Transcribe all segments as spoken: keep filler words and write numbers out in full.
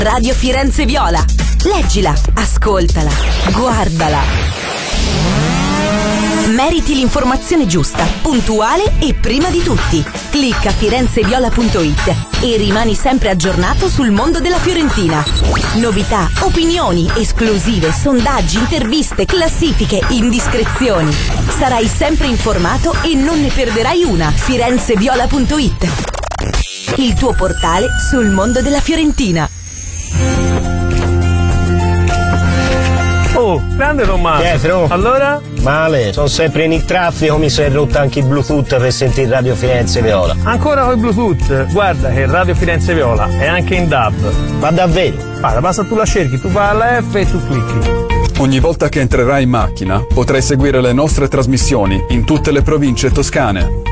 Radio Firenze Viola. Leggila, ascoltala, guardala. Meriti l'informazione giusta, puntuale e prima di tutti. Clicca firenzeviola punto it e rimani sempre aggiornato sul mondo della Fiorentina. Novità, opinioni, esclusive, sondaggi, interviste, classifiche, indiscrezioni. Sarai sempre informato e non ne perderai una. firenzeviola punto it, il tuo portale sul mondo della Fiorentina. Oh, grande Tommaso. Pietro. Allora? Male, sono sempre in il traffico, mi si è rotto anche il Bluetooth per sentire Radio Firenze Viola. Ancora con il Bluetooth? Guarda che Radio Firenze Viola è anche in D A B. Ma davvero? Guarda, basta tu la cerchi, tu vai alla F e tu clicchi. Ogni volta che entrerai in macchina potrai seguire le nostre trasmissioni in tutte le province toscane.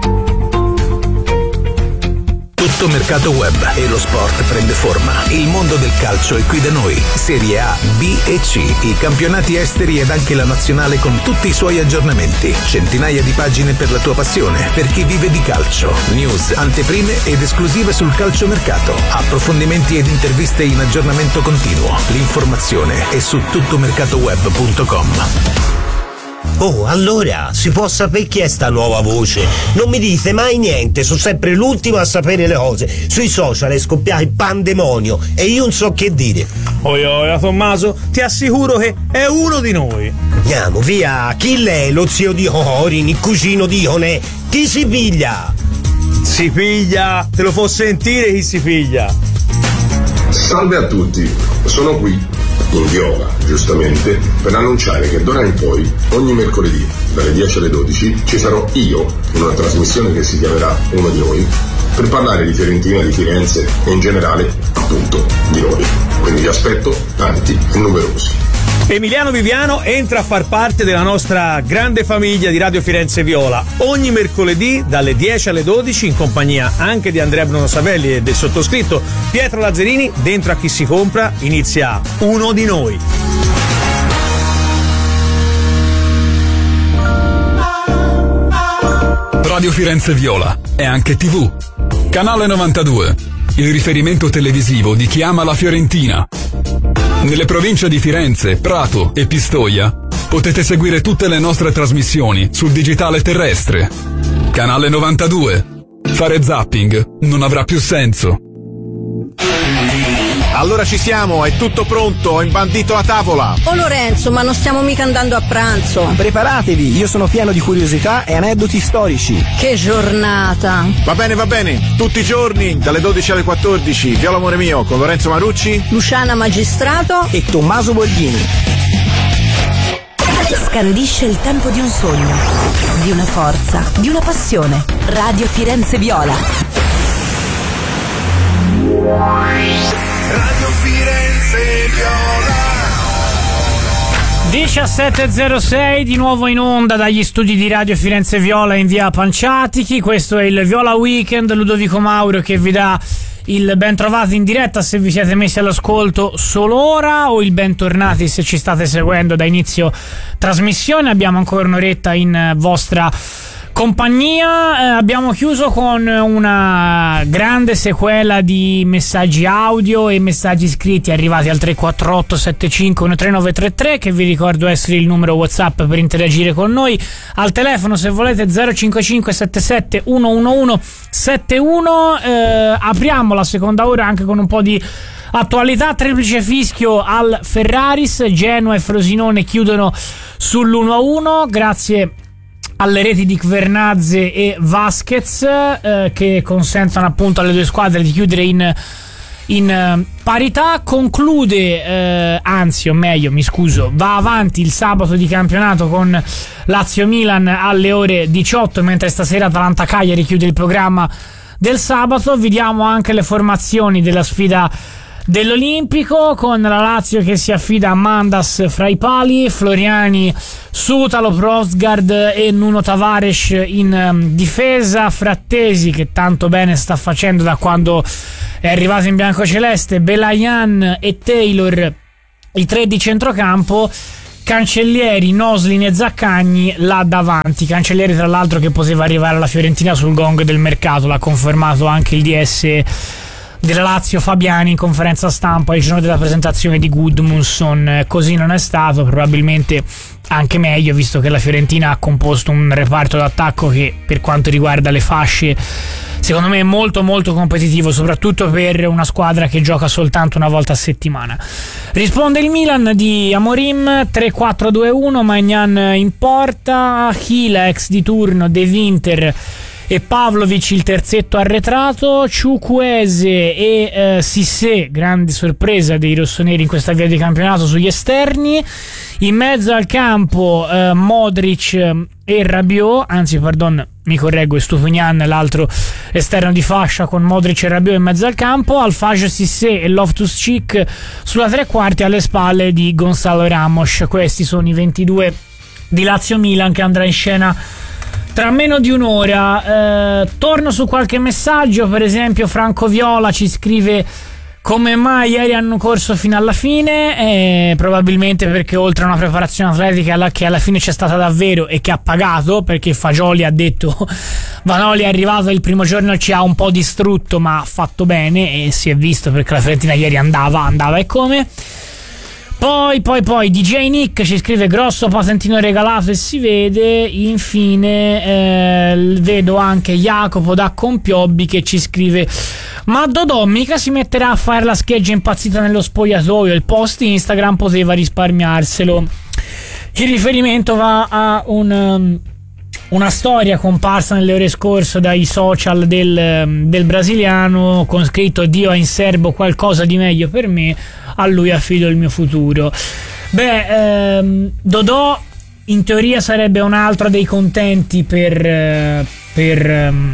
Tutto mercato web e lo sport prende forma. Il mondo del calcio è qui da noi. Serie A, B e C, i campionati esteri ed anche la nazionale con tutti i suoi aggiornamenti. Centinaia di pagine per la tua passione, per chi vive di calcio. News, anteprime ed esclusive sul calciomercato. Approfondimenti ed interviste in aggiornamento continuo. L'informazione è su tuttomercatoweb punto com. Oh, allora, si può sapere chi è sta nuova voce? Non mi dite mai niente, sono sempre l'ultimo a sapere le cose. Sui social è scoppiato il pandemonio e io non so che dire. Oi oi, Tommaso, ti assicuro che è uno di noi. Andiamo, via, chi lei? Lo zio di Corin, il cugino di Ionè? Chi si piglia? Si piglia, te lo può sentire chi si piglia. Salve a tutti, sono qui in Viola, giustamente, per annunciare che d'ora in poi, ogni mercoledì, dalle dieci alle dodici, ci sarò io in una trasmissione che si chiamerà Uno di Noi, per parlare di Fiorentina, di Firenze e in generale, appunto, di noi. Quindi vi aspetto tanti e numerosi. Emiliano Viviano entra a far parte della nostra grande famiglia di Radio Firenze Viola ogni mercoledì dalle dieci alle dodici in compagnia anche di Andrea Bruno Savelli e del sottoscritto Pietro Lazzarini. Dentro a Chi si compra inizia Uno di Noi. Radio Firenze Viola è anche tivù. Canale novantadue, il riferimento televisivo di chi ama la Fiorentina. Nelle province di Firenze, Prato e Pistoia potete seguire tutte le nostre trasmissioni sul digitale terrestre. Canale novantadue. Fare zapping non avrà più senso. Allora ci siamo, è tutto pronto, ho imbandito la tavola. Oh Lorenzo, ma non stiamo mica andando a pranzo. Preparatevi, io sono pieno di curiosità e aneddoti storici. Che giornata. Va bene, va bene, tutti i giorni, dalle dodici alle quattordici, Viola amore mio, con Lorenzo Marucci, Luciana Magistrato e Tommaso Borghini. Scandisce il tempo di un sogno, di una forza, di una passione. Radio Firenze Viola. Radio Firenze Viola. diciassette e zero sei di nuovo in onda dagli studi di Radio Firenze Viola in via Panciatichi. Questo è il Viola Weekend. Ludovico Mauro che vi dà il ben trovati in diretta se vi siete messi all'ascolto solo ora, o il bentornati se ci state seguendo da inizio trasmissione. Abbiamo ancora un'oretta in vostra compagnia. Eh, abbiamo chiuso con una grande sequela di messaggi audio e messaggi scritti arrivati al tre quattro otto sette cinque uno tre nove tre tre, che vi ricordo essere il numero WhatsApp per interagire con noi. Al telefono, se volete, zero cinque cinque sette sette uno uno uno sette uno. Eh, apriamo la seconda ora anche con un po' di attualità. Triplice fischio al Ferraris, Genoa e Frosinone chiudono sull'uno a uno grazie alle reti di Kvernadze e Vasquez, eh, che consentono appunto alle due squadre di chiudere in, in eh, parità. Conclude, eh, anzi o meglio mi scuso, va avanti il sabato di campionato con Lazio-Milan alle ore diciotto, mentre stasera Atalanta-Cagliari chiude il programma del sabato. Vi diamo anche le formazioni della sfida dell'Olimpico, con la Lazio che si affida a Mandas fra i pali, Floriani, Sutalo, Prosgard e Nuno Tavares in um, difesa, Frattesi che tanto bene sta facendo da quando è arrivato in biancoceleste, Belayan e Taylor i tre di centrocampo, Cancellieri, Noslin e Zaccagni là davanti. Cancellieri tra l'altro che poteva arrivare alla Fiorentina sul gong del mercato, l'ha confermato anche il D S della Lazio Fabiani in conferenza stampa il giorno della presentazione di Gudmundsson. Così non è stato, probabilmente anche meglio, visto che la Fiorentina ha composto un reparto d'attacco che, per quanto riguarda le fasce, secondo me è molto molto competitivo, soprattutto per una squadra che gioca soltanto una volta a settimana. Risponde il Milan di Amorim, tre quattro due uno, Maignan in porta, Hila ex di turno, De Winter e Pavlovic il terzetto arretrato, Ciukwueze e eh, Cissé, grande sorpresa dei rossoneri in questa via di campionato, sugli esterni. In mezzo al campo eh, Modric e Rabiot, anzi pardon, mi correggo, è Stupinian l'altro esterno di fascia, con Modric e Rabiot in mezzo al campo, Alphage Cissé e Loftus-Cheek sulla tre quarti alle spalle di Gonzalo Ramos. Questi sono i ventidue di Lazio-Milan che andrà in scena tra meno di un'ora. Eh, torno su qualche messaggio, per esempio Franco Viola ci scrive: come mai ieri hanno corso fino alla fine? Eh, probabilmente perché oltre a una preparazione atletica alla, che alla fine c'è stata davvero e che ha pagato, perché Fagioli ha detto Vanoli è arrivato il primo giorno e ci ha un po' distrutto, ma ha fatto bene e si è visto, perché la Fiorentina ieri andava, andava e come. Poi, poi, poi D J Nick ci scrive: grosso patentino regalato e si vede. Infine eh, vedo anche Jacopo da Compiobbi che ci scrive: ma Dodò mica si metterà a fare la scheggia impazzita nello spogliatoio, il post Instagram poteva risparmiarselo. Il riferimento va a un... Um, una storia comparsa nelle ore scorse dai social del, del brasiliano con scritto: Dio ha in serbo qualcosa di meglio per me, a lui affido il mio futuro. Beh, ehm, Dodò in teoria sarebbe un altro dei contenti per, per ehm,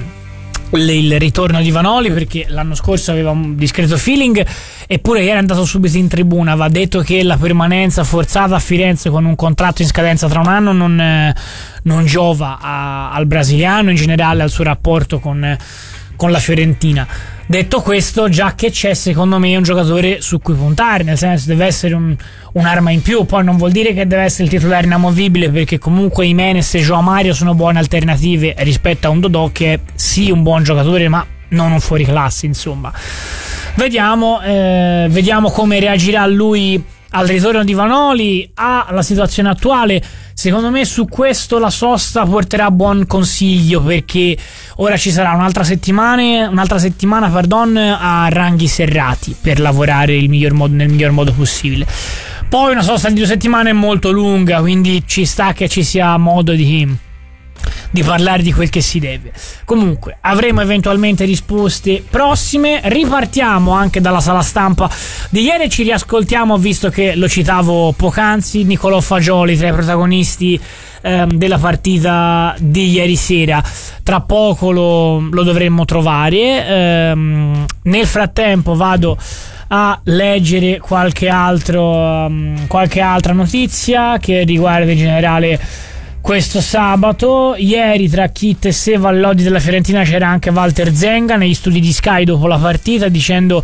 il ritorno di Vanoli, perché l'anno scorso aveva un discreto feeling, eppure ieri è andato subito in tribuna. Va detto che la permanenza forzata a Firenze con un contratto in scadenza tra un anno non, eh, non giova a, al brasiliano, in generale al suo rapporto con, con la Fiorentina. Detto questo, già che c'è, secondo me è un giocatore su cui puntare, nel senso deve essere un, un'arma in più. Poi non vuol dire che deve essere il titolare inamovibile, perché comunque Jimenez e João Mario sono buone alternative rispetto a un Dodò che è sì un buon giocatore ma non un fuoriclasse, insomma. Vediamo, eh, vediamo come reagirà lui al ritorno di Vanoli, alla situazione attuale. Secondo me su questo la sosta porterà buon consiglio, perché ora ci sarà un'altra settimana, un'altra settimana pardon, a ranghi serrati per lavorare il miglior modo, nel miglior modo possibile. Poi una sosta di due settimane è molto lunga, quindi ci sta che ci sia modo di di parlare di quel che si deve. Comunque avremo eventualmente risposte prossime. Ripartiamo anche dalla sala stampa di ieri, ci riascoltiamo, visto che lo citavo poc'anzi, Nicolò Fagioli tra i protagonisti ehm, della partita di ieri sera. Tra poco lo, lo dovremmo trovare. Ehm, nel frattempo vado a leggere qualche altro um, qualche altra notizia che riguarda in generale questo sabato. Ieri tra Kit e Seva all'Odi della Fiorentina c'era anche Walter Zenga negli studi di Sky dopo la partita, dicendo: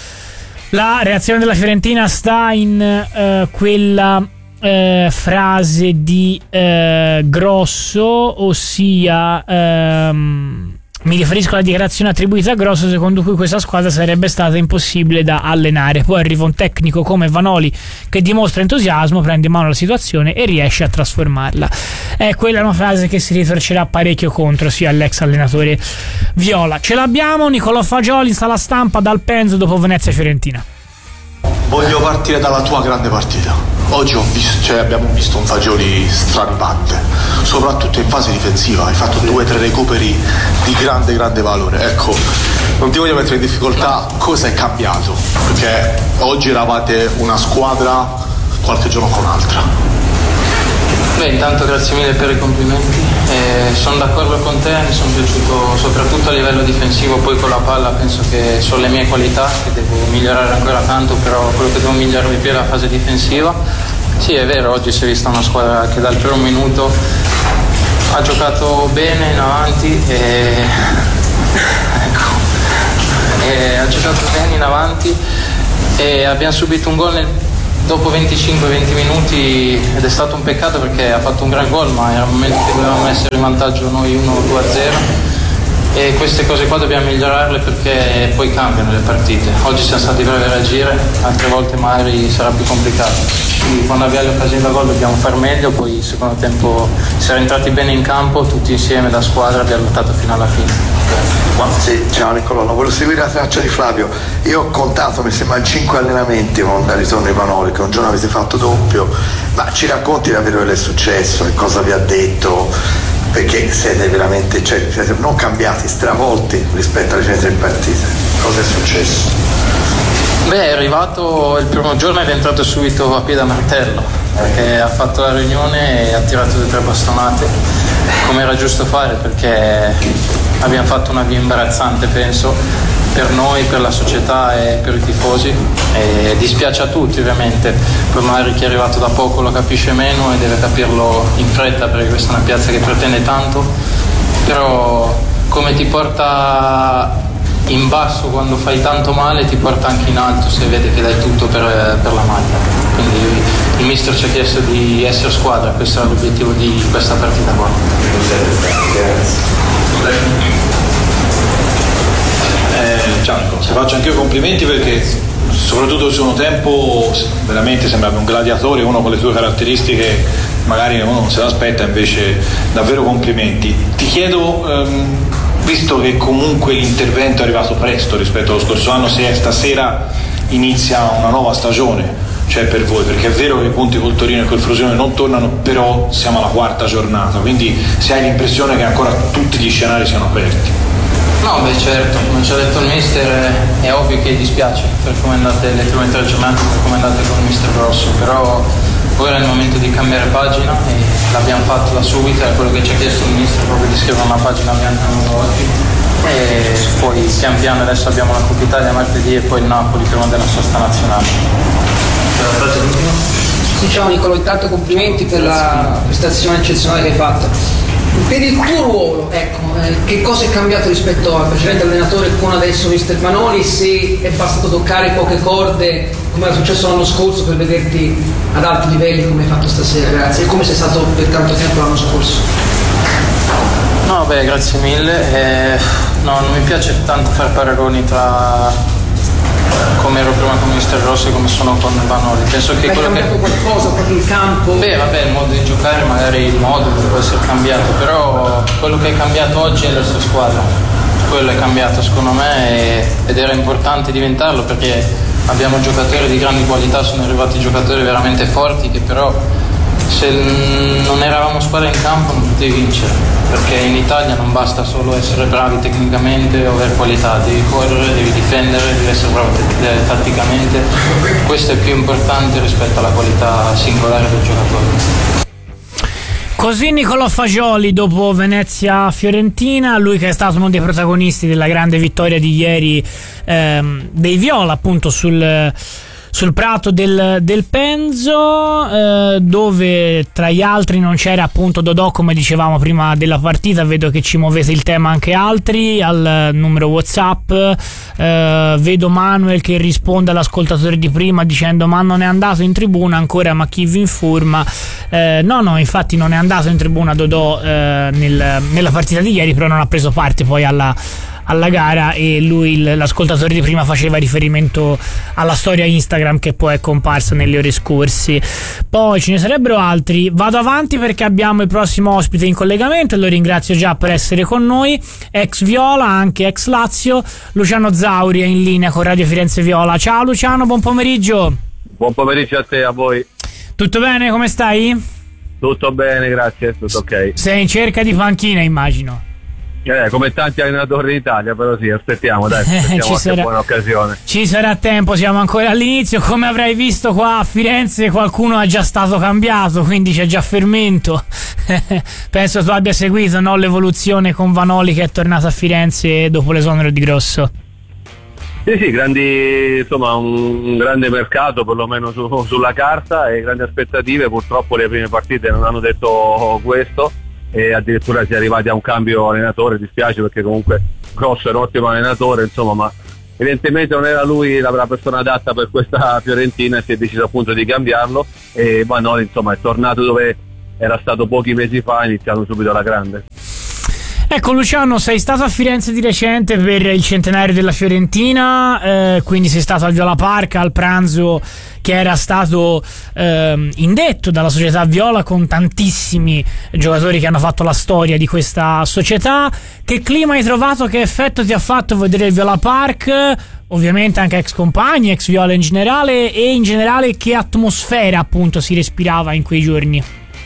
la reazione della Fiorentina sta in uh, quella uh, frase di uh, Grosso, ossia um, mi riferisco alla dichiarazione attribuita a Grosso secondo cui questa squadra sarebbe stata impossibile da allenare. Poi arriva un tecnico come Vanoli che dimostra entusiasmo, prende in mano la situazione e riesce a trasformarla. È quella una frase che si ritorcerà parecchio contro sia all'ex allenatore viola. Ce l'abbiamo, Nicolò Fagioli in sala stampa dal Penzo dopo Venezia-Fiorentina. Voglio partire dalla tua grande partita. Oggi ho visto, cioè abbiamo visto un Fagioli straripante, soprattutto in fase difensiva. Hai fatto due o tre recuperi di grande grande valore. Ecco, non ti voglio mettere in difficoltà, cosa è cambiato? Perché oggi eravate una squadra, qualche giorno con un'altra. Beh, intanto grazie mille per i complimenti, eh, sono d'accordo con te, mi sono piaciuto soprattutto a livello difensivo. Poi con la palla penso che sono le mie qualità, che devo migliorare ancora tanto, però quello che devo migliorare di più è la fase difensiva. Sì, è vero, oggi si è vista una squadra che dal primo minuto ha giocato bene in avanti e, ecco, e ha giocato bene in avanti e abbiamo subito un gol nel dopo venticinque venti minuti ed è stato un peccato perché ha fatto un gran gol, ma era un momento che dovevamo essere in vantaggio noi uno due a zero e queste cose qua dobbiamo migliorarle perché poi cambiano le partite. Oggi siamo stati bravi a reagire, altre volte magari sarà più complicato, quindi quando abbiamo l'occasione da gol dobbiamo far meglio, poi il secondo tempo siamo entrati bene in campo, tutti insieme da squadra abbiamo lottato fino alla fine. Sì, ciao Niccolò, volevo seguire la traccia di Flavio. Io ho contato, mi sembra, cinque allenamenti con dal ritorno di Vanoli, che un giorno avete fatto doppio, ma ci racconti davvero quello che è successo e cosa vi ha detto? Perché siete veramente, cioè, siete non cambiati, stravolti rispetto alle precedenti partite. Cosa è successo? Beh, è arrivato il primo giorno ed è entrato subito a piede a martello, perché ha fatto la riunione e ha tirato due o tre bastonate, come era giusto fare, perché abbiamo fatto una via imbarazzante, penso, per noi, per la società e per i tifosi, e dispiace a tutti ovviamente, poi magari chi è arrivato da poco lo capisce meno e deve capirlo in fretta, perché questa è una piazza che pretende tanto, però come ti porta in basso quando fai tanto male ti porta anche in alto se vede che dai tutto per, per la maglia, quindi il mister ci ha chiesto di essere squadra, questo era l'obiettivo di questa partita qua. Eh, ciao Nico, ti faccio anche io complimenti perché soprattutto il secondo tempo veramente sembrava un gladiatore, uno con le sue caratteristiche magari uno non se l'aspetta, invece davvero complimenti. Ti chiedo, ehm, visto che comunque l'intervento è arrivato presto rispetto allo scorso anno, se stasera inizia una nuova stagione, cioè per voi, perché è vero che i punti col Torino e col Frosinone non tornano, però siamo alla quarta giornata, quindi se hai l'impressione che ancora tutti gli scenari siano aperti. No, beh certo, non ci ha detto il mister, è ovvio che dispiace per come andate le prime tre giornate, per come andate con il mister Grosso, però ora è il momento di cambiare pagina e l'abbiamo fatto da subito, è quello che ci ha chiesto il mister, proprio di scrivere una pagina bianca oggi, e poi pian piano adesso abbiamo la Coppa Italia martedì e poi il Napoli prima della sosta nazionale. Sì, ciao Niccolò, intanto complimenti per la prestazione eccezionale che hai fatto. Per il tuo ruolo, ecco, eh, che cosa è cambiato rispetto al precedente allenatore con adesso mister Vanoli, se è bastato toccare poche corde come era successo l'anno scorso per vederti ad alti livelli come hai fatto stasera, grazie, e come sei stato per tanto tempo l'anno scorso? No, beh, grazie mille, eh, no, non mi piace tanto fare paragoni tra come ero prima con mister Rossi e come sono con Vanoli. Penso che hai quello cambiato che... qualcosa proprio in campo? Beh, vabbè, il modo di giocare, magari il modo può essere cambiato, però quello che è cambiato oggi è l'essere squadra. Quello è cambiato secondo me e... ed era importante diventarlo, perché abbiamo giocatori di grandi qualità, sono arrivati giocatori veramente forti che però se non eravamo squadra in campo non potevi vincere, perché in Italia non basta solo essere bravi tecnicamente o avere qualità, devi correre, devi difendere, devi essere bravo t- tatticamente, questo è più importante rispetto alla qualità singolare del giocatore. Così Niccolò Fagioli dopo Venezia-Fiorentina, lui che è stato uno dei protagonisti della grande vittoria di ieri ehm, dei Viola appunto sul sul prato del, del Penzo, eh, dove tra gli altri non c'era appunto Dodò, come dicevamo prima della partita. Vedo che ci muovete il tema anche altri al numero WhatsApp, eh, vedo Manuel che risponde all'ascoltatore di prima dicendo ma non è andato in tribuna ancora, ma chi vi informa? Eh, no no infatti non è andato in tribuna Dodò eh, nel, nella partita di ieri, però non ha preso parte poi alla alla gara, e lui, l'ascoltatore di prima, faceva riferimento alla storia Instagram che poi è comparsa nelle ore scorse. Poi ce ne sarebbero altri, vado avanti perché abbiamo il prossimo ospite in collegamento e lo ringrazio già per essere con noi, ex Viola, anche ex Lazio, Luciano Zauri è in linea con Radio Firenze Viola. Ciao Luciano, buon pomeriggio. Buon pomeriggio a te, a voi. Tutto bene, come stai? Tutto bene, grazie, tutto ok. Sei in cerca di panchina, immagino. Eh, come tanti allenatori in Italia, però sì, aspettiamo, dai, aspettiamo Ci qualche sarà... buona occasione. Ci sarà tempo, siamo ancora all'inizio. Come avrai visto qua a Firenze qualcuno è già stato cambiato, quindi c'è già fermento. Penso tu abbia seguito, no, l'evoluzione con Vanoli che è tornato a Firenze dopo l'esonero di Grosso. Sì, sì, grandi, insomma, un, un grande mercato perlomeno su, sulla carta e grandi aspettative. Purtroppo le prime partite non hanno detto questo e addirittura si è arrivati a un cambio allenatore. Dispiace perché comunque Grosso è un ottimo allenatore, insomma, ma evidentemente non era lui la, la persona adatta per questa Fiorentina e si è deciso appunto di cambiarlo, e Vanoli insomma è tornato dove era stato pochi mesi fa, iniziando subito alla grande. Ecco Luciano, sei stato a Firenze di recente per il centenario della Fiorentina, eh, quindi sei stato al Viola Park al pranzo che era stato eh, indetto dalla società Viola con tantissimi giocatori che hanno fatto la storia di questa società. Che clima hai trovato, che effetto ti ha fatto vedere il Viola Park? Ovviamente anche ex compagni, ex Viola in generale, e in generale che atmosfera appunto si respirava in quei giorni?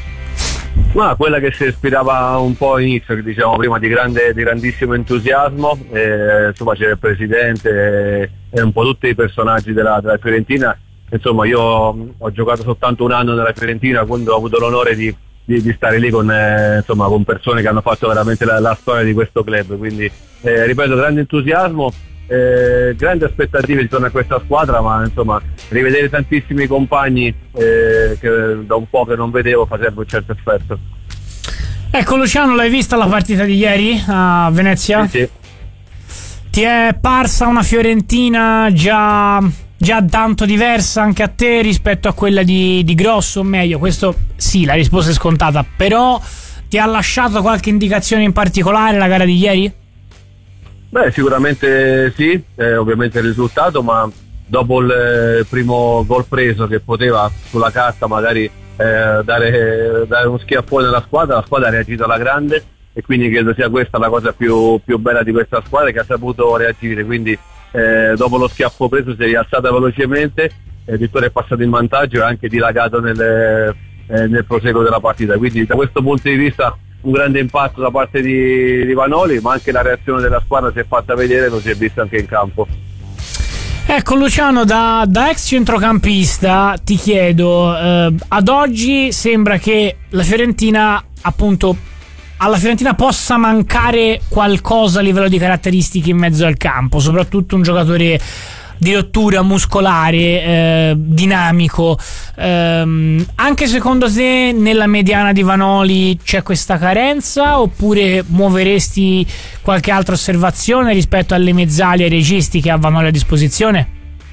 Ma quella che si respirava un po' all'inizio, che diciamo prima, di grande, di grandissimo entusiasmo, eh, insomma c'era il presidente e, e un po' tutti i personaggi della, della Fiorentina. Insomma io ho giocato soltanto un anno nella Fiorentina, quando ho avuto l'onore di, di, di stare lì con, eh, insomma, con persone che hanno fatto veramente la, la storia di questo club, quindi eh, ripeto, grande entusiasmo. Eh, grandi aspettative intorno a questa squadra, ma insomma rivedere tantissimi compagni eh, che da un po' che non vedevo farebbe un certo effetto. Ecco Luciano, l'hai vista la partita di ieri a Venezia? Sì, sì. Ti è parsa una Fiorentina già, già tanto diversa anche a te rispetto a quella di, di Grosso, o meglio? Questo sì, la risposta è scontata, però ti ha lasciato qualche indicazione in particolare la gara di ieri? Beh, sicuramente sì, eh, ovviamente il risultato, ma dopo il primo gol preso, che poteva sulla carta magari eh, dare, dare uno schiaffone alla squadra, la squadra ha reagito alla grande, e quindi credo sia questa la cosa più, più bella di questa squadra, che ha saputo reagire. Quindi eh, dopo lo schiaffo preso si è rialzata velocemente, e Vittoria è passato in vantaggio e anche dilagato nel, eh, nel proseguo della partita. Quindi da questo punto di vista un grande impatto da parte di, di Vanoli, ma anche la reazione della squadra si è fatta vedere, lo si è visto anche in campo. Ecco Luciano, da, da ex centrocampista ti chiedo, eh, ad oggi sembra che la Fiorentina, appunto, alla Fiorentina possa mancare qualcosa a livello di caratteristiche in mezzo al campo, soprattutto un giocatore di rottura muscolare, eh, dinamico. Eh, anche secondo te nella mediana di Vanoli c'è questa carenza, oppure muoveresti qualche altra osservazione rispetto alle mezzali e ai registi che ha Vanoli a disposizione?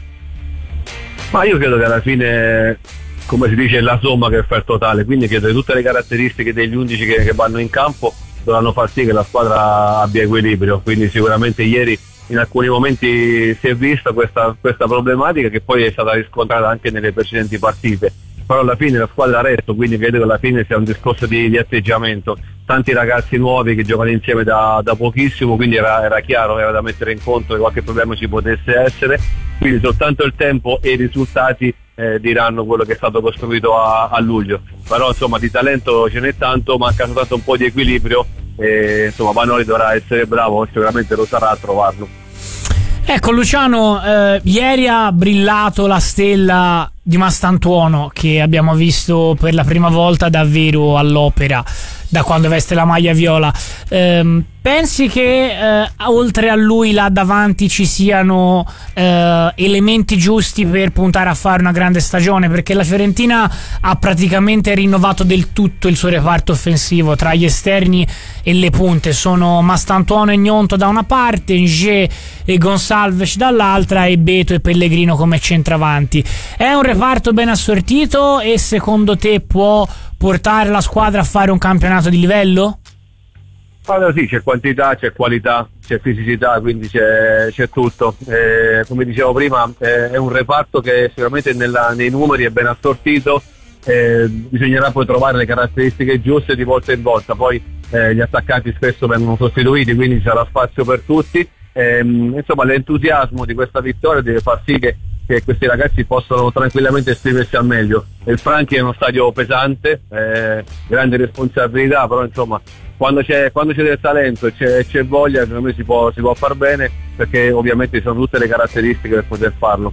Ma io credo che alla fine, come si dice, è la somma che fa il totale, quindi credo che tutte le caratteristiche degli undici che, che vanno in campo dovranno far sì che la squadra abbia equilibrio. Quindi sicuramente ieri in alcuni momenti si è vista questa, questa problematica, che poi è stata riscontrata anche nelle precedenti partite, però alla fine la squadra ha retto, quindi credo che alla fine sia un discorso di, di atteggiamento. Tanti ragazzi nuovi che giocano insieme da, da pochissimo, quindi era, era chiaro, era da mettere in conto che qualche problema ci potesse essere, quindi soltanto il tempo e i risultati eh, diranno quello che è stato costruito a, a luglio. Però insomma di talento ce n'è tanto, manca soltanto un po' di equilibrio, e insomma Vanoli dovrà essere bravo, sicuramente lo sarà a trovarlo. Ecco Luciano, eh, ieri ha brillato la stella di Mastantuono, che abbiamo visto per la prima volta davvero all'opera da quando veste la maglia viola. Eh, pensi che eh, oltre a lui là davanti ci siano eh, elementi giusti per puntare a fare una grande stagione? Perché la Fiorentina ha praticamente rinnovato del tutto il suo reparto offensivo, tra gli esterni e le punte. Sono Mastantuono e Gnonto da una parte, Nge e Gonsalves dall'altra, e Beto e Pellegrino come centravanti. È un reparto ben assortito, e secondo te può portare la squadra a fare un campionato di livello? Allora sì, c'è quantità, c'è qualità, c'è fisicità, quindi c'è, c'è tutto. Eh, come dicevo prima, eh, è un reparto che sicuramente nella, nei numeri è ben assortito, eh, bisognerà poi trovare le caratteristiche giuste di volta in volta. Poi eh, gli attaccanti spesso vengono sostituiti, quindi ci sarà spazio per tutti. Eh, insomma, l'entusiasmo di questa vittoria deve far sì che che questi ragazzi possano tranquillamente esprimersi al meglio. Il Franchi è uno stadio pesante, eh, grande responsabilità, però insomma quando c'è, quando c'è del talento e c'è, c'è voglia, secondo me si può, si può far bene, perché ovviamente ci sono tutte le caratteristiche per poter farlo.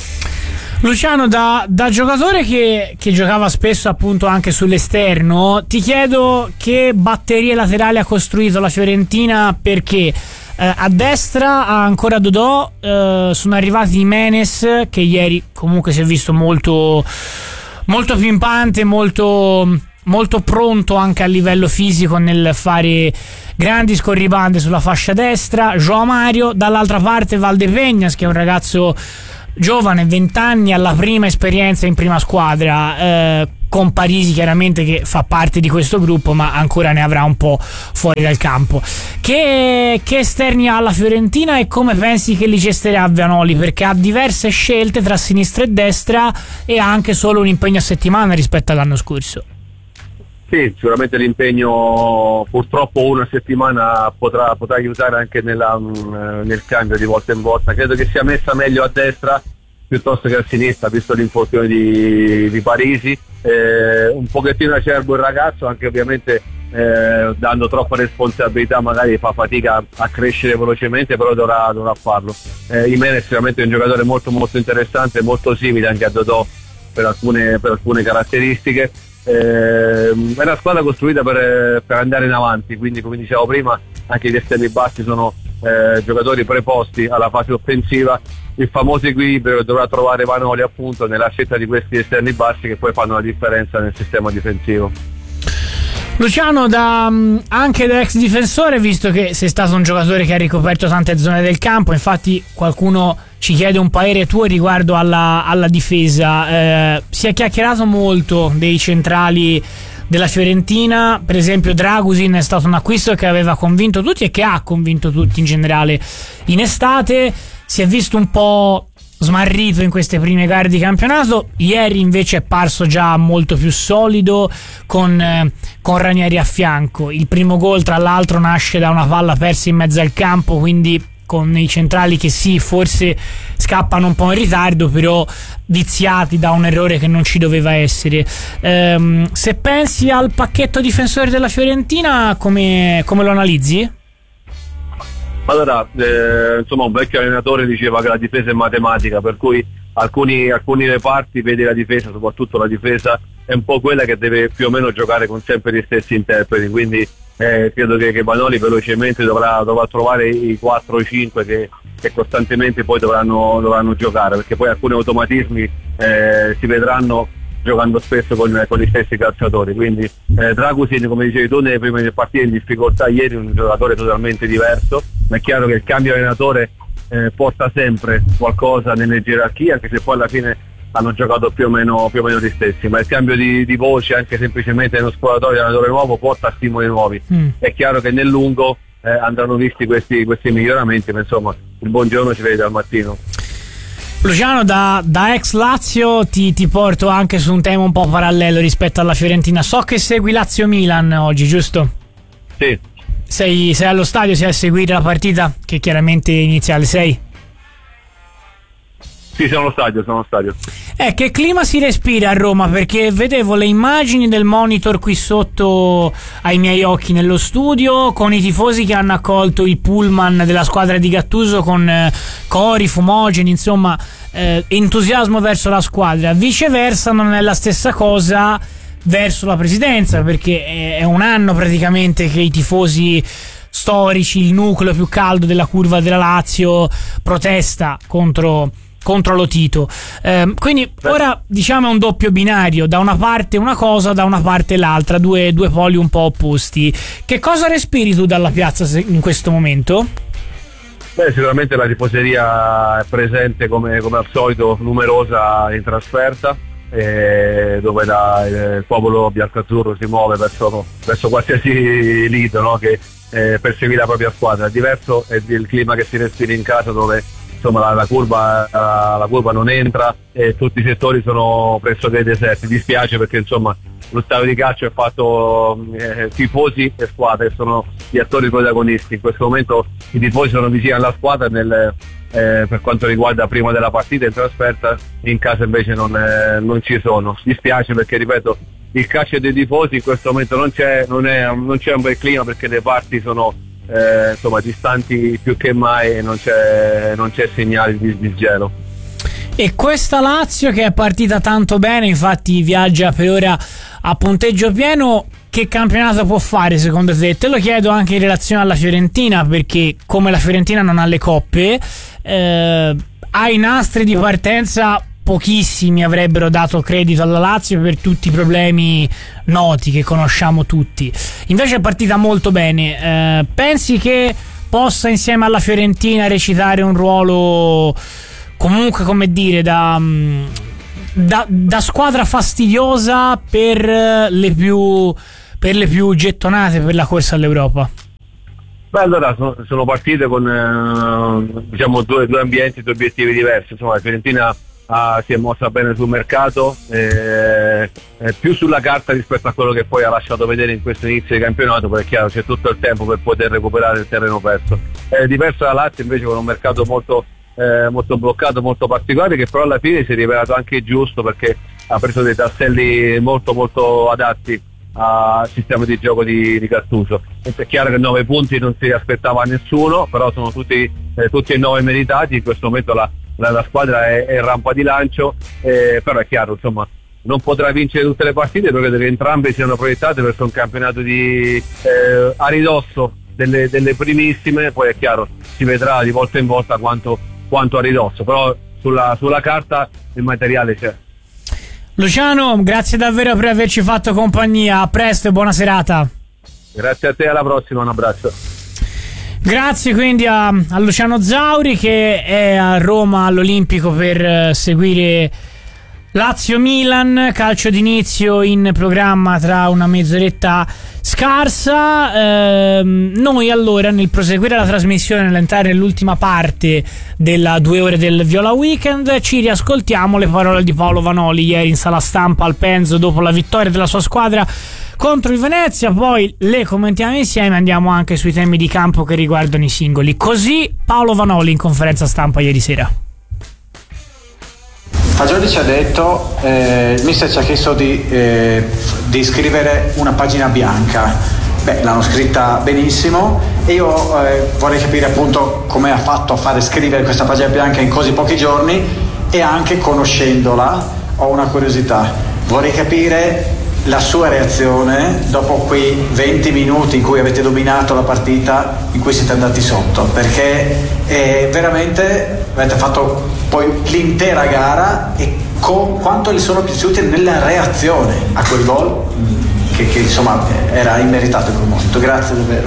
Luciano, da, da giocatore che, che giocava spesso appunto anche sull'esterno, ti chiedo che batterie laterali ha costruito la Fiorentina, perché Uh, a destra ha ancora Dodò, uh, sono arrivati Jimenez, che ieri comunque si è visto molto molto pimpante, molto, molto pronto anche a livello fisico nel fare grandi scorribande sulla fascia destra. João Mario, dall'altra parte Valdepeñas, che è un ragazzo giovane, venti anni, alla prima esperienza in prima squadra. Uh, con Parisi chiaramente che fa parte di questo gruppo, ma ancora ne avrà un po' fuori dal campo. Che, che esterni ha la Fiorentina e come pensi che li gesterà Vanoli? Perché ha diverse scelte tra sinistra e destra e ha anche solo un impegno a settimana rispetto all'anno scorso. Sì, sicuramente l'impegno purtroppo una settimana potrà, potrà aiutare anche nella, nel cambio di volta in volta. Credo che sia messa meglio a destra piuttosto che a sinistra, visto l'infortunio di, di Parisi. Eh, un pochettino acerbo il ragazzo, anche ovviamente eh, dando troppa responsabilità magari fa fatica a crescere velocemente, però dovrà, dovrà farlo. Eh, Jimenez è sicuramente un giocatore molto molto interessante, molto simile anche a Dodò per alcune, per alcune caratteristiche. Eh, è una squadra costruita per, per andare in avanti, quindi come dicevo prima anche gli esterni bassi sono eh, giocatori preposti alla fase offensiva. Il famoso equilibrio che dovrà trovare Vanoli appunto nella scelta di questi esterni bassi che poi fanno la differenza nel sistema difensivo. Luciano, da, anche da ex difensore, visto che sei stato un giocatore che ha ricoperto tante zone del campo, infatti qualcuno ci chiede un parere tuo riguardo alla, alla difesa. Eh, si è chiacchierato molto dei centrali della Fiorentina, per esempio Dragusin è stato un acquisto che aveva convinto tutti e che ha convinto tutti in generale in estate. Si è visto un po' smarrito in queste prime gare di campionato, ieri invece è parso già molto più solido con, eh, con Ranieri a fianco. Il primo gol tra l'altro nasce da una palla persa in mezzo al campo, quindi con i centrali che sì, forse scappano un po' in ritardo, però viziati da un errore che non ci doveva essere. Ehm, se pensi al pacchetto difensore della Fiorentina, come, come lo analizzi? Allora, eh, insomma, un vecchio allenatore diceva che la difesa è matematica, per cui alcuni, alcuni reparti vedi la difesa, soprattutto la difesa è un po' quella che deve più o meno giocare con sempre gli stessi interpreti, quindi eh, credo che, che Vanoli velocemente dovrà, dovrà trovare i quattro o cinque che, che costantemente poi dovranno, dovranno giocare, perché poi alcuni automatismi eh, si vedranno giocando spesso con, con gli stessi calciatori. Quindi eh, Dragusin, come dicevi tu, nelle prime partite in difficoltà ieri, un giocatore totalmente diverso, ma è chiaro che il cambio allenatore eh, porta sempre qualcosa nelle gerarchie, anche se poi alla fine hanno giocato più o meno, più o meno gli stessi, ma il cambio di, di voce anche semplicemente nello spogliatoio di allenatore nuovo porta stimoli nuovi. Mm. È chiaro che nel lungo eh, andranno visti questi, questi miglioramenti, ma insomma il buongiorno si vede al mattino. Luciano, da, da ex Lazio ti, ti porto anche su un tema un po' parallelo rispetto alla Fiorentina. So che segui Lazio-Milan oggi, giusto? Sì. Sei, sei allo stadio, sei a seguire la partita, che chiaramente iniziale sei? Sì, sono allo stadio, sono allo stadio. Eh, che clima si respira a Roma? Perché vedevo le immagini del monitor qui sotto ai miei occhi nello studio, con i tifosi che hanno accolto il pullman della squadra di Gattuso con eh, cori, fumogeni, insomma eh, entusiasmo verso la squadra. Viceversa non è la stessa cosa verso la presidenza, perché è, è un anno praticamente che i tifosi storici, il nucleo più caldo della curva della Lazio, protesta contro contro lo Tito. Eh, quindi ora diciamo è un doppio binario, da una parte una cosa, da una parte l'altra, due, due poli un po' opposti. Che cosa respiri tu dalla piazza in questo momento? Beh, sicuramente la tifoseria è presente come, come al solito, numerosa in trasferta, eh, dove la, il popolo biancazzurro si muove verso, verso qualsiasi lido, no? Che eh, perseguire la propria squadra. Diverso è il clima che si respira in casa, dove insomma la, la, curva, la, la curva non entra e tutti i settori sono pressoché deserti. Dispiace perché insomma lo stadio di calcio è fatto eh, tifosi e squadre, sono gli attori protagonisti. In questo momento i tifosi sono vicini alla squadra nel, eh, per quanto riguarda prima della partita in trasferta, in casa invece non, eh, non ci sono. Dispiace perché, ripeto, il calcio dei tifosi in questo momento non c'è, non è, non c'è un bel clima, perché le parti sono Eh, insomma distanti più che mai e non c'è, non c'è segnale di disgelo. E questa Lazio, che è partita tanto bene, infatti viaggia per ora a punteggio pieno, che campionato può fare secondo te? Te lo chiedo anche in relazione alla Fiorentina, perché come la Fiorentina non ha le coppe, eh, ha i nastri di partenza. Pochissimi avrebbero dato credito alla Lazio per tutti i problemi noti che conosciamo tutti. Invece è partita molto bene. Eh, pensi che possa insieme alla Fiorentina recitare un ruolo comunque, come dire, da, da, da squadra fastidiosa per le più per le più gettonate per la corsa all'Europa? Beh, allora sono, sono partite con eh, diciamo due, due ambienti, due obiettivi diversi. Insomma, la Fiorentina ha, si è mossa bene sul mercato, eh, eh, più sulla carta rispetto a quello che poi ha lasciato vedere in questo inizio di campionato, perché è chiaro c'è tutto il tempo per poter recuperare il terreno perso. È diverso da Lazio invece, con un mercato molto Eh, molto bloccato, molto particolare, che però alla fine si è rivelato anche giusto, perché ha preso dei tasselli molto molto adatti al sistema di gioco di, di Gattuso. È chiaro che nove punti non si aspettava nessuno, però sono tutti, eh, tutti e nove meritati. In questo momento la, la, la squadra è, è in rampa di lancio, eh, però è chiaro, insomma, non potrà vincere tutte le partite, perché credo che entrambe siano proiettate verso un campionato di, eh, a ridosso delle, delle primissime. Poi è chiaro, si vedrà di volta in volta quanto quanto a ridosso, però sulla, sulla carta il materiale c'è. Luciano, grazie davvero per averci fatto compagnia, a presto e buona serata. Grazie a te, alla prossima, un abbraccio. Grazie quindi a, a Luciano Zauri, che è a Roma all'Olimpico per seguire Lazio-Milan, calcio d'inizio in programma tra una mezz'oretta scarsa. Ehm, noi allora, nel proseguire la trasmissione, nell'entrare nell'ultima parte della due ore del Viola Weekend, ci riascoltiamo le parole di Paolo Vanoli ieri in sala stampa al Penzo dopo la vittoria della sua squadra contro il Venezia, poi le commentiamo insieme, andiamo anche sui temi di campo che riguardano i singoli. Così Paolo Vanoli in conferenza stampa ieri sera. Fagioli ci ha detto, eh, il mister ci ha chiesto di, eh, di scrivere una pagina bianca. Beh, l'hanno scritta benissimo e io eh, vorrei capire appunto come ha fatto a fare scrivere questa pagina bianca in così pochi giorni, e anche conoscendola ho una curiosità. Vorrei capire la sua reazione dopo quei venti minuti in cui avete dominato la partita, in cui siete andati sotto, perché eh, veramente avete fatto poi l'intera gara, e con quanto gli sono piaciuti nella reazione a quel gol che, che insomma era immeritato in quel momento. Grazie davvero.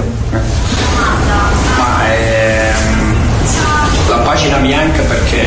Ma ehm, la pagina bianca, perché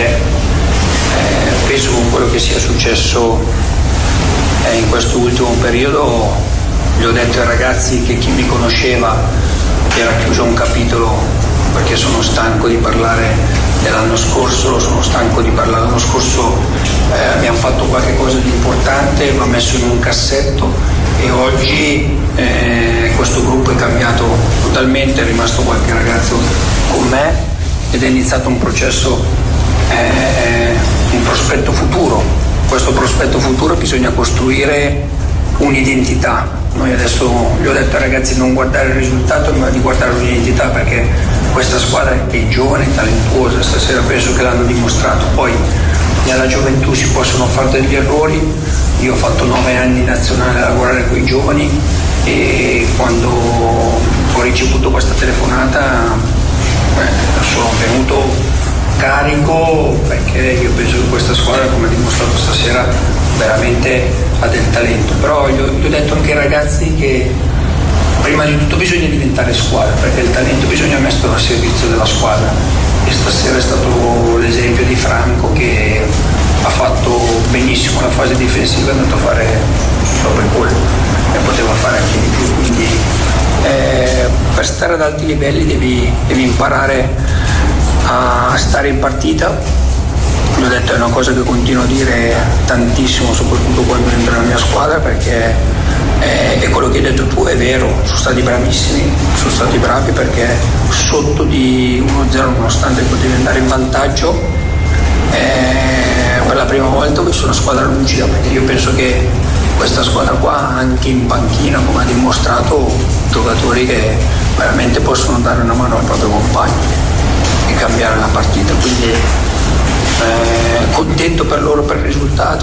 eh, penso con quello che sia successo eh, in questo ultimo periodo, gli ho detto ai ragazzi che chi mi conosceva era chiuso un capitolo, perché sono stanco di parlare dell'anno scorso, sono stanco di parlare l'anno scorso, eh, abbiamo fatto qualche cosa di importante, l'ho messo in un cassetto, e oggi eh, questo gruppo è cambiato totalmente, è rimasto qualche ragazzo con me ed è iniziato un processo, eh, un prospetto futuro. Questo prospetto futuro bisogna costruire un'identità. Noi adesso gli ho detto ai ragazzi di non guardare il risultato, ma di guardare un'identità, perché questa squadra è giovane, talentuosa, stasera penso che l'hanno dimostrato. Poi nella gioventù si possono fare degli errori. Io ho fatto nove anni in nazionale a lavorare con i giovani, e quando ho ricevuto questa telefonata beh, sono venuto carico, perché io penso che questa squadra, come ha dimostrato stasera, veramente ha del talento. Però gli ho, gli ho detto anche ai ragazzi che prima di tutto bisogna diventare squadra, perché il talento bisogna metterlo a servizio della squadra, e stasera è stato l'esempio di Franco, che ha fatto benissimo la fase difensiva, è andato a fare proprio il gol e poteva fare anche di più. Quindi eh, per stare ad alti livelli devi, devi imparare a stare in partita. Gli ho detto, è una cosa che continuo a dire tantissimo, soprattutto quando entro nella mia squadra, perché è, è quello che hai detto tu, è vero, sono stati bravissimi, sono stati bravi, perché sotto di uno zero, nonostante potevi andare in vantaggio, eh, per la prima volta ho visto una squadra lucida, perché io penso che questa squadra qua, anche in panchina, come ha dimostrato, giocatori che veramente possono dare una mano al proprio compagno e cambiare la partita. Quindi eh, contento per loro per il risultato,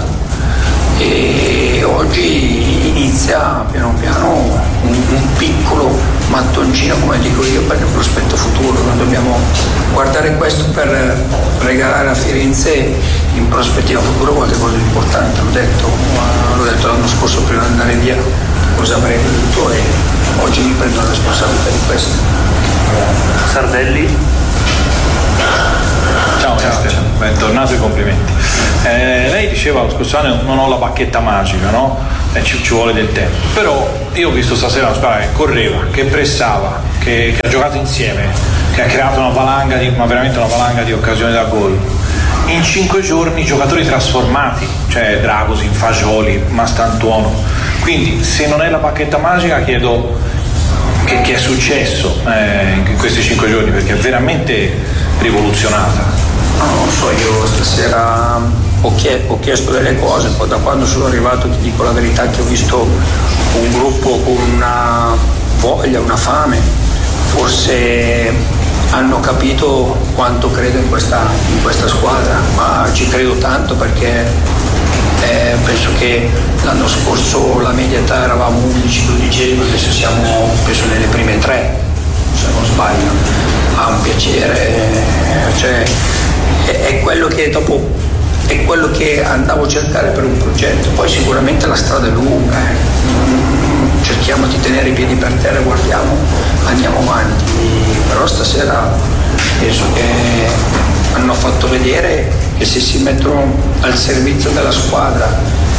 e oggi inizia piano piano un, un piccolo mattoncino, come dico io, per il prospetto futuro. Noi dobbiamo guardare questo per regalare a Firenze in prospettiva futuro qualche cosa di importante. L'ho detto, l'ho detto l'anno scorso prima di andare via cosa avrei voluto, e oggi mi prendo la responsabilità di questo. Sardelli. Ciao, ciao, ciao. Bentornato e complimenti. Eh, lei diceva lo scorso anno non ho la bacchetta magica, no? Eh, ci, ci vuole del tempo. Però io ho visto stasera una squadra che correva, che pressava, che, che ha giocato insieme, che ha creato una valanga di, ma veramente una valanga di occasioni da gol. In cinque giorni giocatori trasformati, cioè Dragosin, Fagioli, Mastantuono. Quindi se non è la bacchetta magica chiedo che, che è successo eh, in questi cinque giorni, perché è veramente rivoluzionata. Non lo so, io stasera ho, chie- ho chiesto delle cose, poi da quando sono arrivato ti dico la verità che ho visto un gruppo con una voglia, una fame, forse hanno capito quanto credo in questa, in questa squadra, ma ci credo tanto perché eh, penso che l'anno scorso la media età eravamo undici dodici, adesso siamo penso nelle prime tre, se non sbaglio. Ha un piacere, cioè è, è quello che dopo è quello che andavo a cercare per un progetto. Poi sicuramente la strada è lunga, eh. cerchiamo di tenere i piedi per terra e guardiamo, andiamo avanti, però stasera penso che hanno fatto vedere che se si mettono al servizio della squadra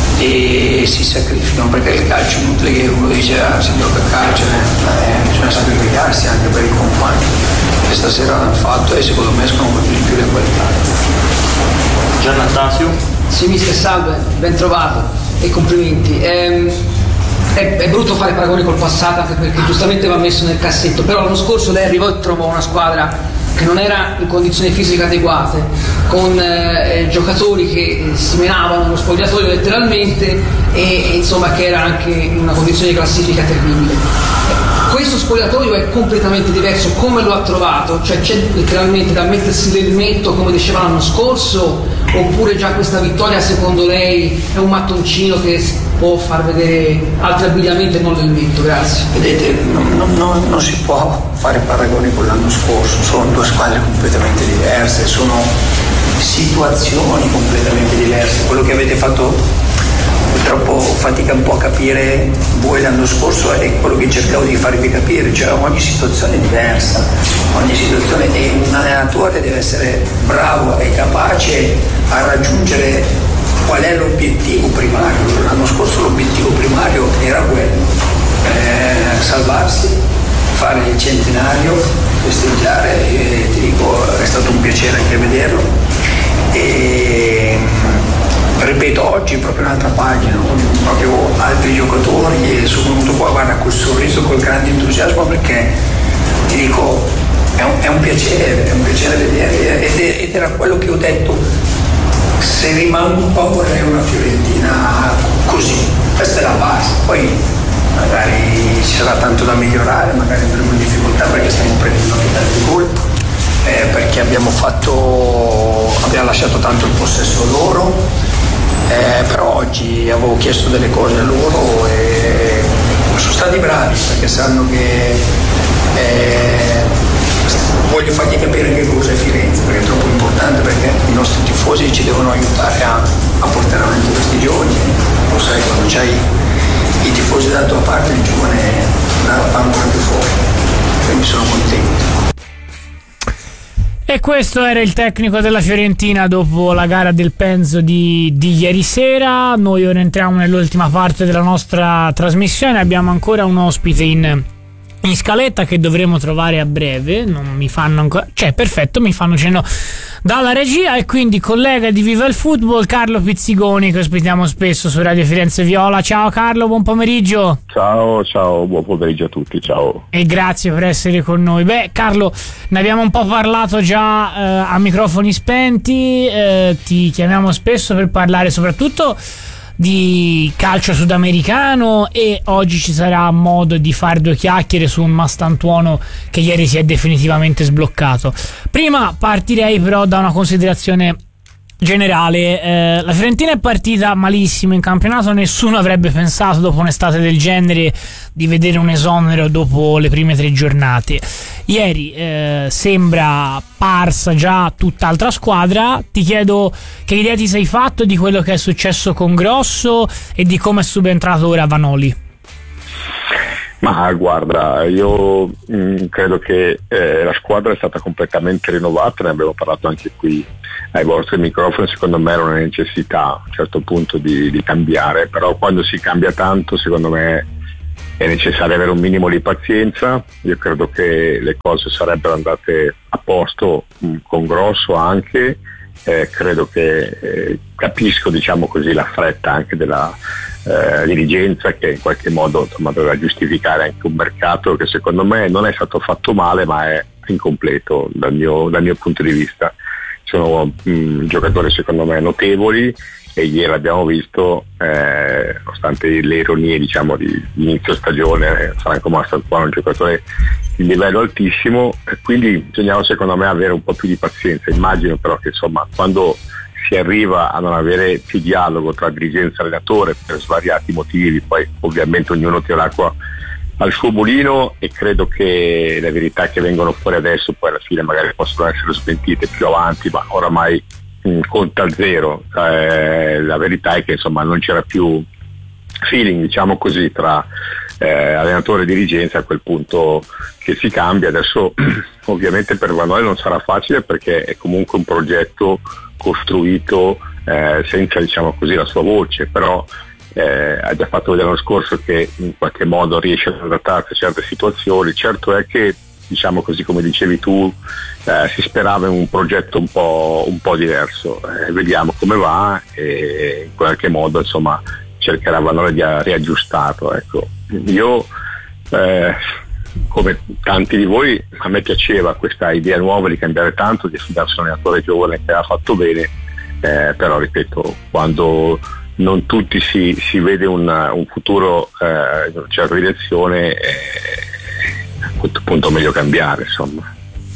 e si sacrificano, perché il calcio è inutile che uno dice ah, si gioca a calcio, eh, bisogna sacrificarsi anche per i compagni, e stasera l'hanno fatto e secondo me sono di più le qualità. Giannatasio? Sì, mister, salve, ben trovato e complimenti. Ehm, è, è brutto fare paragoni col passato anche perché giustamente va messo nel cassetto, però l'anno scorso lei arrivò e trovò una squadra che non era in condizioni fisiche adeguate, con eh, giocatori che si menavano nello spogliatoio letteralmente e, e insomma che era anche in una condizione di classifica terribile. Questo spogliatoio è completamente diverso, come lo ha trovato? Cioè c'è letteralmente da mettersi l'elmetto come diceva l'anno scorso, oppure già questa vittoria secondo lei è un mattoncino che può far vedere altri abbigliamenti e non l'elmetto? Grazie. Vedete, non, non, non, non si può fare paragoni con l'anno scorso, sono due squadre completamente diverse, sono situazioni completamente diverse. Quello che avete fatto purtroppo fatica un po' a capire voi l'anno scorso è quello che cercavo di farvi capire, cioè ogni situazione è diversa, ogni situazione, e un allenatore deve essere bravo e capace a raggiungere qual è l'obiettivo primario. L'anno scorso l'obiettivo primario era quello, eh, salvarsi, fare il centenario, festeggiare, e ti dico è stato un piacere anche vederlo. E ripeto, oggi è proprio un'altra pagina, proprio altri giocatori, e sono venuto qua, guarda, col sorriso, col grande entusiasmo, perché ti dico è un, è un piacere, è un piacere vedere, ed, è, ed era quello che ho detto, se rimango un po' vorrei una Fiorentina così, questa è la base, poi magari ci sarà tanto da migliorare, magari andremo in difficoltà perché stiamo prendendo anche tanti gol, eh, perché abbiamo fatto abbiamo lasciato tanto il possesso loro. Eh, però oggi avevo chiesto delle cose a loro e sono stati bravi perché sanno che eh, voglio fargli capire che cosa è Firenze, perché è troppo importante, perché i nostri tifosi ci devono aiutare a, a portare avanti questi giovani. Lo sai, quando c'hai i tifosi dalla tua parte il giovane va ancora più fuori, quindi sono contento. E questo era il tecnico della Fiorentina dopo la gara del Penzo di, di ieri sera. Noi ora entriamo nell'ultima parte della nostra trasmissione. Abbiamo ancora un ospite in, in scaletta che dovremo trovare a breve. Non mi fanno ancora, cioè perfetto, mi fanno cenno dalla regia, e quindi collega di Viva il Football, Carlo Pizzigoni, che ospitiamo spesso su Radio Firenze Viola. Ciao Carlo, buon pomeriggio. Ciao, ciao, buon pomeriggio a tutti, ciao. E grazie per essere con noi. Beh, Carlo, ne abbiamo un po' parlato già eh, a microfoni spenti, eh, ti chiamiamo spesso per parlare soprattutto di calcio sudamericano, e oggi ci sarà modo di fare due chiacchiere su un Mastantuono che ieri si è definitivamente sbloccato. Prima partirei però da una considerazione generale. Eh, la Fiorentina è partita malissimo in campionato, nessuno avrebbe pensato dopo un'estate del genere di vedere un esonero dopo le prime tre giornate. Ieri eh, sembra parsa già tutt'altra squadra. Ti chiedo che idea ti sei fatto di quello che è successo con Grosso e di come è subentrato ora Vanoli. Ma guarda, io mh, credo che eh, la squadra è stata completamente rinnovata, ne abbiamo parlato anche qui ai vostri microfoni. Secondo me era una necessità a un certo punto di, di cambiare, però quando si cambia tanto secondo me è necessario avere un minimo di pazienza. Io credo che le cose sarebbero andate a posto mh, con Grosso anche, eh, credo che eh, capisco, diciamo così, la fretta anche della Eh, dirigenza, che in qualche modo insomma doveva giustificare anche un mercato che secondo me non è stato fatto male, ma è incompleto dal mio, dal mio punto di vista. Sono mh, giocatori secondo me notevoli, e ieri abbiamo visto, eh, nonostante le ironie, diciamo, di, di inizio stagione, Franco Mastantuono è un giocatore di livello altissimo, e quindi bisognava secondo me avere un po' più di pazienza. Immagino però che insomma quando si arriva a non avere più dialogo tra dirigenza e allenatore per svariati motivi, poi ovviamente ognuno tira l'acqua al suo mulino, e credo che le verità che vengono fuori adesso poi alla fine magari possono essere smentite più avanti, ma oramai mh, conta zero. Eh, la verità è che insomma non c'era più feeling, diciamo così, tra eh, allenatore e dirigenza. A quel punto che si cambia. Adesso ovviamente per Vanoli non sarà facile, perché è comunque un progetto costruito eh, senza, diciamo così, la sua voce, però eh, ha già fatto vedere l'anno scorso che in qualche modo riesce ad adattarsi a certe situazioni. Certo è che, diciamo così, come dicevi tu, eh, si sperava in un progetto un po', un po' diverso. Eh, vediamo come va, e in qualche modo insomma cercherà Vanoli di riaggiustarlo. Ecco. Io eh, come tanti di voi, a me piaceva questa idea nuova di cambiare tanto, di affidarsi a un allenatore giovane che ha fatto bene, eh, però ripeto, quando non tutti si, si vede un, un futuro eh, in una certa direzione, eh, a questo punto è meglio cambiare, insomma.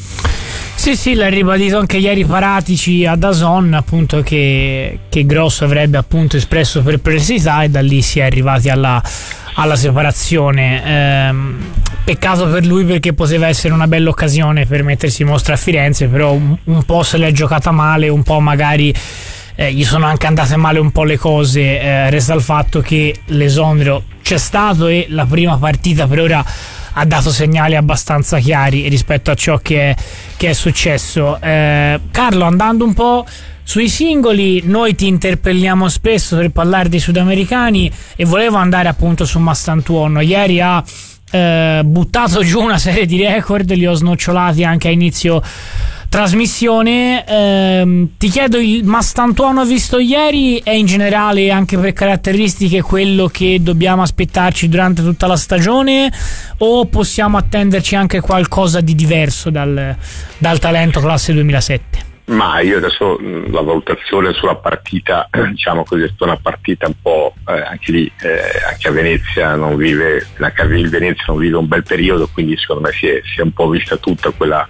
Sì, sì, l'ha ribadito anche ieri Paratici a D A Z N, appunto, che, che Grosso avrebbe appunto espresso perplessità, e da lì si è arrivati alla, alla separazione. Ehm, peccato per lui, perché poteva essere una bella occasione per mettersi in mostra a Firenze, però un, un po' se l'è giocata male, un po' magari eh, gli sono anche andate male un po' le cose. Eh, resta il fatto che l'esonero c'è stato, e la prima partita per ora ha dato segnali abbastanza chiari rispetto a ciò che è, che è successo. Eh, Carlo, andando un po' sui singoli, noi ti interpelliamo spesso per parlare dei sudamericani, e volevo andare appunto su Mastantuono. Ieri ha eh, buttato giù una serie di record, li ho snocciolati anche a inizio trasmissione. Eh, ti chiedo, il Mastantuono visto ieri è in generale, anche per caratteristiche, quello che dobbiamo aspettarci durante tutta la stagione, o possiamo attenderci anche qualcosa di diverso dal, dal talento classe duemilasette? Ma io adesso la valutazione sulla partita, diciamo così, è stata una partita un po' eh, anche lì, eh, anche a Venezia non vive, anche il Venezia non vive un bel periodo, quindi secondo me si è, si è un po' vista tutta quella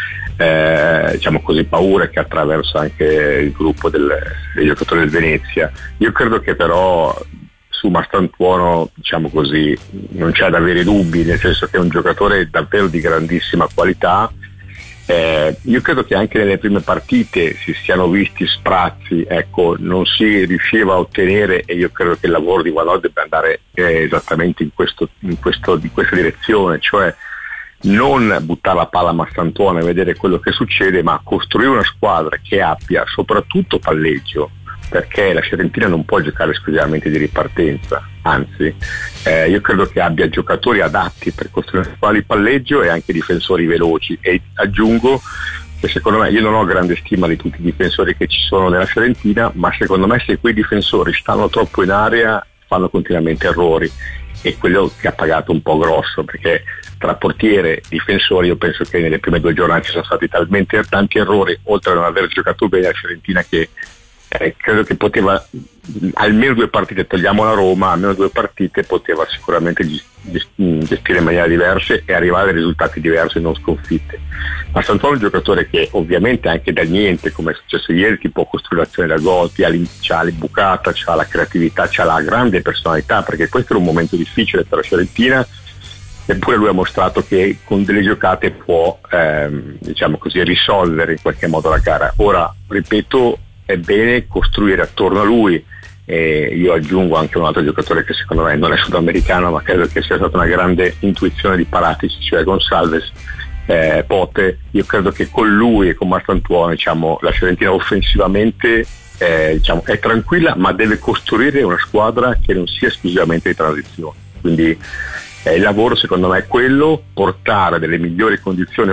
eh, diciamo così paura che attraversa anche il gruppo del, dei giocatori del Venezia. Io credo che però su Mastantuono, diciamo così, non c'è da avere dubbi, nel senso che è un giocatore davvero di grandissima qualità. Eh, io credo che anche nelle prime partite si siano visti sprazzi, ecco, non si riusciva a ottenere, e io credo che il lavoro di Vanoli debba andare eh, esattamente in, questo, in, questo, in questa direzione, cioè non buttare la palla a Mastantuono e vedere quello che succede, ma costruire una squadra che abbia soprattutto palleggio, perché la Fiorentina non può giocare esclusivamente di ripartenza, anzi eh, io credo che abbia giocatori adatti per costruire una squadra di palleggio e anche difensori veloci, e aggiungo che secondo me, io non ho grande stima di tutti i difensori che ci sono nella Fiorentina, ma secondo me se quei difensori stanno troppo in area fanno continuamente errori, e quello che ha pagato un po' Grosso, perché tra portiere e difensori io penso che nelle prime due giornate ci sono stati talmente tanti errori, oltre a non aver giocato bene la Fiorentina, che Eh, credo che poteva almeno due partite, togliamo la Roma, almeno due partite poteva sicuramente gestire in maniera diversa e arrivare a risultati diversi, non sconfitte. Ma Mastantuono è un giocatore che ovviamente anche da niente, come è successo ieri, ti può costruire l'azione da gol, c'ha l'imbucata, c'ha la creatività, c'ha la grande personalità, perché questo era un momento difficile per la Fiorentina, eppure lui ha mostrato che con delle giocate può ehm, diciamo così risolvere in qualche modo la gara. Ora ripeto, è bene costruire attorno a lui E io aggiungo anche un altro giocatore che secondo me non è sudamericano, ma credo che sia stata una grande intuizione di Paratici, cioè Gonçalves, eh, Pote. Io credo che con lui e con Marcantuono, diciamo, la Fiorentina offensivamente eh, diciamo, è tranquilla, ma deve costruire una squadra che non sia esclusivamente di transizione. Quindi eh, il lavoro secondo me è quello, portare delle migliori condizioni